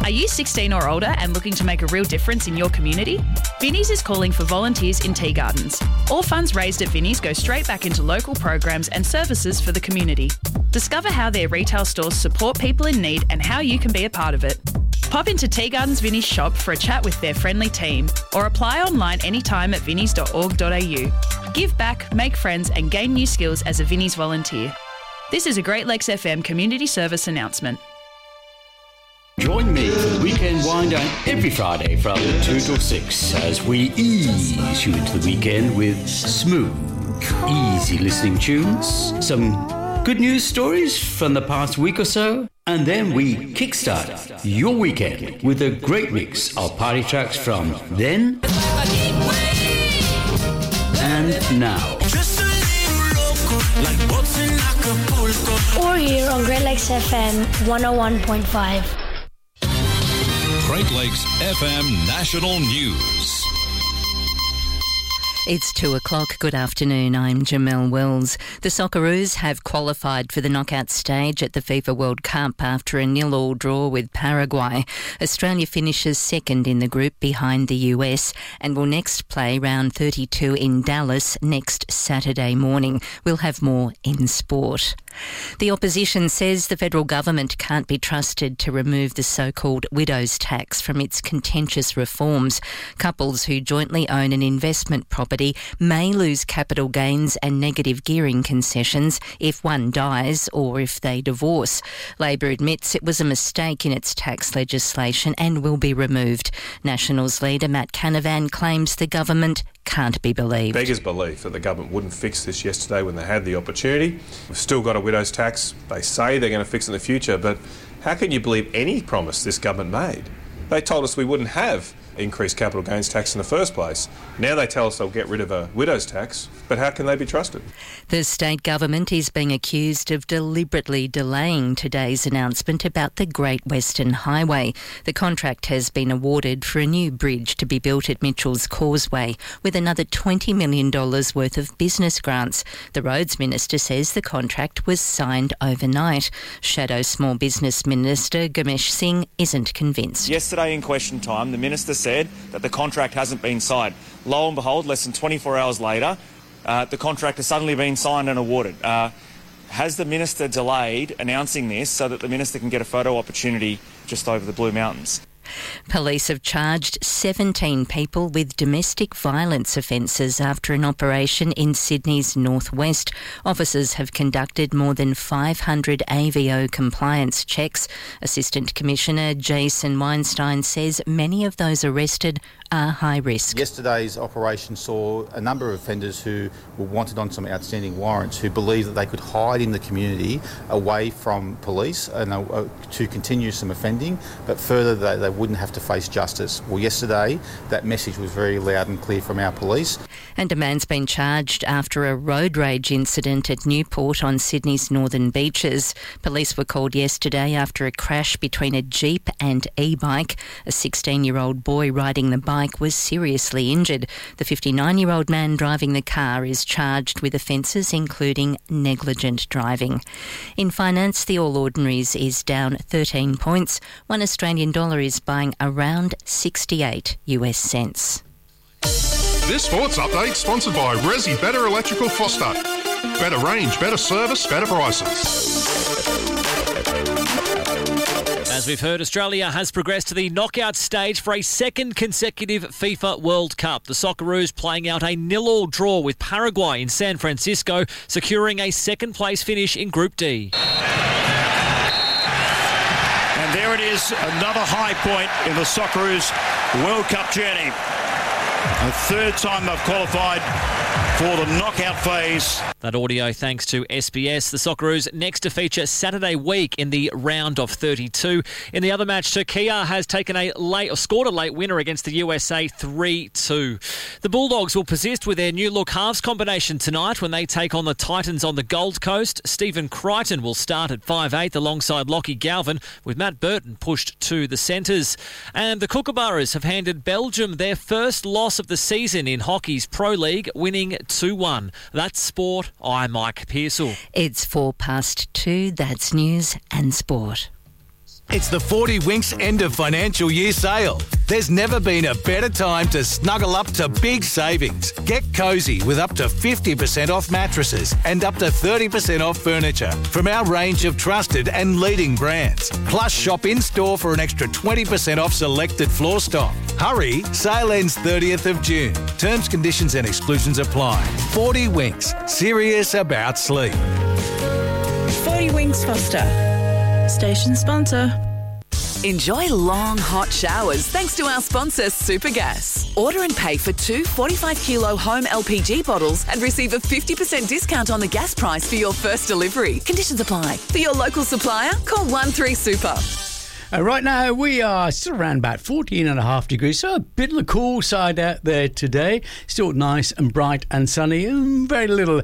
Are you 16 or older and looking to make a real difference in your community? Vinnie's is calling for volunteers in tea gardens. All funds raised at Vinnie's go straight back into local programs and services for the community. Discover how their retail stores support people in need and how you can be a part of it. Pop into Tea Gardens Vinnie's shop for a chat with their friendly team, or apply online anytime at vinnies.org.au. Give back, make friends and gain new skills as a Vinnie's volunteer. This is a Great Lakes FM community service announcement. Join me for the weekend wind down every Friday from 2 till 6 as we ease you into the weekend with smooth, easy listening tunes, some good news stories from the past week or so, and then we kickstart your weekend with a great mix of party tracks from then and now. Or here on Great Lakes FM 101.5. Great Lakes FM National News. It's 2 o'clock. Good afternoon. I'm Jamelle Wells. The Socceroos have qualified for the knockout stage at the FIFA World Cup after a 0-0 draw with Paraguay. Australia finishes second in the group behind the US and will next play round 32 in Dallas next Saturday morning. We'll have more in sport. The opposition says the federal government can't be trusted to remove the so-called widow's tax from its contentious reforms. Couples who jointly own an investment property may lose capital gains and negative gearing concessions if one dies or if they divorce. Labor admits it was a mistake in its tax legislation and will be removed. Nationals leader Matt Canavan claims the government can't be believed. Beggars belief that the government wouldn't fix this yesterday when they had the opportunity. We've still got a widow's tax. They say they're going to fix it in the future, but how can you believe any promise this government made? They told us we wouldn't have increased capital gains tax in the first place. Now they tell us they'll get rid of a widow's tax, but how can they be trusted? The state government is being accused of deliberately delaying today's announcement about the Great Western Highway. The contract has been awarded for a new bridge to be built at Mitchell's Causeway, with another $20 million worth of business grants. The Roads Minister says the contract was signed overnight. Shadow Small Business Minister Ganesh Singh isn't convinced. Yesterday in question time, the Minister said that the contract hasn't been signed. Lo and behold, less than 24 hours later, the contract has suddenly been signed and awarded. Has the Minister delayed announcing this so that the Minister can get a photo opportunity just over the Blue Mountains? Police have charged 17 people with domestic violence offences after an operation in Sydney's northwest. Officers have conducted more than 500 AVO compliance checks. Assistant Commissioner Jason Weinstein says many of those arrested are high risk. Yesterday's operation saw a number of offenders who were wanted on some outstanding warrants who believed that they could hide in the community away from police and to continue some offending, but further they wouldn't have to face justice. Well, yesterday that message was very loud and clear from our police. And a man's been charged after a road rage incident at Newport on Sydney's northern beaches. Police were called yesterday after a crash between a Jeep and e-bike. A 16-year-old boy riding the bike was seriously injured. The 59-year-old man driving the car is charged with offences including negligent driving. In finance, the All Ordinaries is down 13 points. $1 Australian is buying around 68 US cents. This sports update sponsored by Resi Better Electrical Foster. Better range, better service, better prices. As we've heard, Australia has progressed to the knockout stage for a second consecutive FIFA World Cup. The Socceroos playing out a 0-0 draw with Paraguay in San Francisco, securing a second-place finish in Group D. And there it is, another high point in the Socceroos World Cup journey. The third time they've qualified for the knockout phase. That audio thanks to SBS. The Socceroos next to feature Saturday week in the round of 32. In the other match, Turkey has scored a late winner against the USA 3-2. The Bulldogs will persist with their new look halves combination tonight when they take on the Titans on the Gold Coast. Stephen Crichton will start at 5'8" alongside Lockie Galvin, with Matt Burton pushed to the centres. And the Kookaburras have handed Belgium their first loss of the season in hockey's Pro League, winning 2-1. That's sport. I'm Mike Pearsall. It's 2:04. That's news and sport. It's the 40 Winks end of financial year sale. There's never been a better time to snuggle up to big savings. Get cosy with up to 50% off mattresses and up to 30% off furniture from our range of trusted and leading brands. Plus, shop in-store for an extra 20% off selected floor stock. Hurry, sale ends 30th of June. Terms, conditions and exclusions apply. 40 Winks, serious about sleep. 40 Winks Foster, station sponsor. Enjoy long, hot showers thanks to our sponsor, Supergas. Order and pay for 2 45-kilo home LPG bottles and receive a 50% discount on the gas price for your first delivery. Conditions apply. For your local supplier, call 13-SUPER. Right now, we are still around about 14.5 degrees, so a bit on the cool side out there today. Still nice and bright and sunny, and very little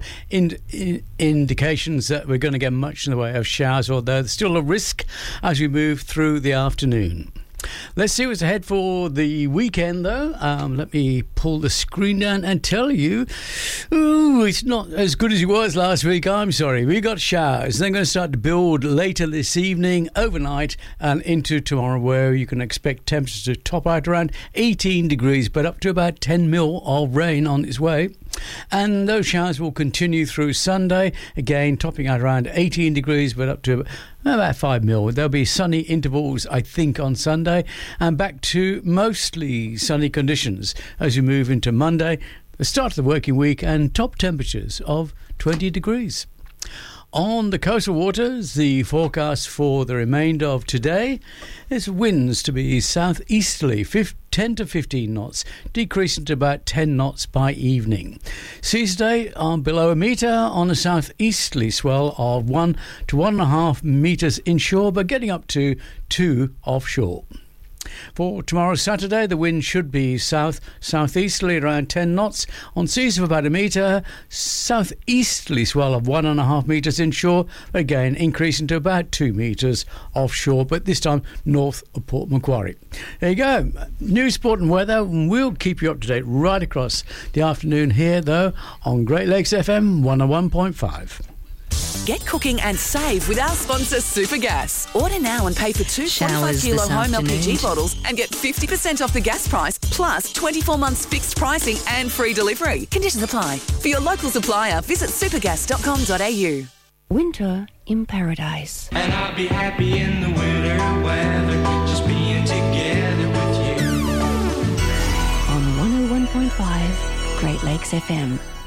indications that we're going to get much in the way of showers, although there's still a risk as we move through the afternoon. Let's see what's ahead for the weekend, though. Let me pull the screen down and tell you, it's not as good as it was last week. I'm sorry. We got showers. They're going to start to build later this evening, overnight, and into tomorrow, where you can expect temperatures to top out around 18 degrees, but up to about 10 mil of rain on its way. And those showers will continue through Sunday, again topping out around 18 degrees, but up to about 5 mil. There'll be sunny intervals, I think, on Sunday, and back to mostly sunny conditions as we move into Monday, the start of the working week, and top temperatures of 20 degrees. On the coastal waters, the forecast for the remainder of today is winds to be southeasterly, 10 to 15 knots, decreasing to about 10 knots by evening. Seas today are below a metre on a southeasterly swell of 1 to 1.5 metres inshore, but getting up to 2 offshore. For tomorrow, Saturday, the wind should be southeasterly around 10 knots on seas of about a metre, southeasterly swell of 1.5 metres inshore, again increasing to about 2 metres offshore, but this time north of Port Macquarie. There you go. News, sport and weather, and we'll keep you up to date right across the afternoon here, though, on Great Lakes FM 101.5. Get cooking and save with our sponsor, Supergas. Order now and pay for 2 45-kilo home LPG bottles and get 50% off the gas price, plus 24 months fixed pricing and free delivery. Conditions apply. For your local supplier, visit supergas.com.au. Winter in paradise. And I'll be happy in the winter weather, just being together with you. On 101.5 Great Lakes FM.